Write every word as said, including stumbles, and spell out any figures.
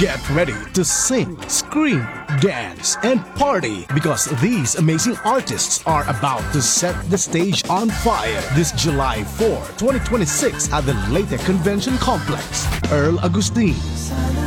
Get ready to sing, scream, dance, and party because these amazing artists are about to set the stage on fire this July fourth, twenty twenty-six at the Leyte Convention Complex. Earl Agustin,